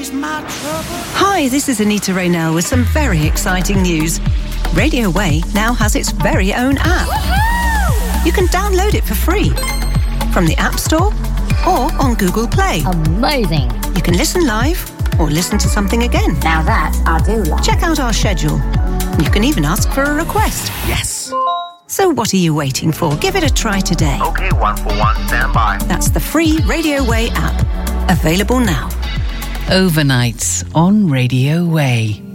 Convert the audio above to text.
Hi, this is Anita Raynell with some very exciting news. Radio Way now has its very own app. Woohoo! You can download it for free from the App Store or on Google Play. Amazing. You can listen live or listen to something again. Now that I do like. Check out our schedule. You can even ask for a request. Yes. So what are you waiting for? Give it a try today. Okay, 141, stand by. That's the free Radio Way app. Available now. Overnights on Radio Way.